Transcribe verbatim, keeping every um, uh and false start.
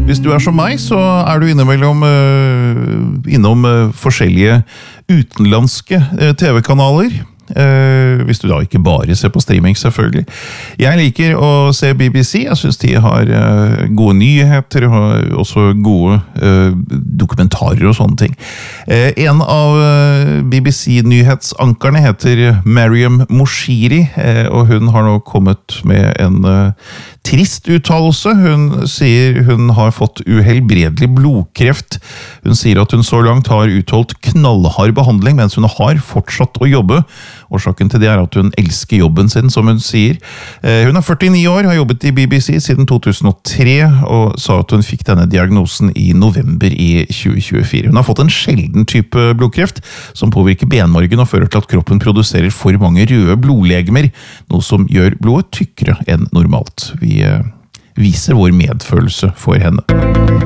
Hvis du er som meg, så er du innimellom uh, innom uh, forskjellige utenlandske uh, T V-kanaler. Uh, hvis du da ikke bare ser på streaming, selvfølgelig. Jeg liker å se B B C. Jeg synes de har uh, gode nyheter og også gode uh, dokumentarer og sånne ting. Uh, en av uh, B B C-nyhetsankerne heter Mariam Moshiri, uh, og hun har nå kommet med en uh, trist uttalelse. Hun sier hun har fått uhelbredelig blodkreft. Hun sier at hun så langt har utholdt knallhard behandling, mens hun har fortsatt å jobbe. Årsaken til det er at hun elsker jobben sin, som hun sier. Hun er førtini år, har jobbet i B B C siden to tusen og tre, og sa at hun fikk denne diagnosen i november i tjue tjuefire. Hun har fått en sjelden type blodkreft, som påvirker benmargen og fører til at kroppen produserer for mange røde blodlegemer, noe som gjør blodet tykkere enn normalt. Vi viser vår medfølelse for henne.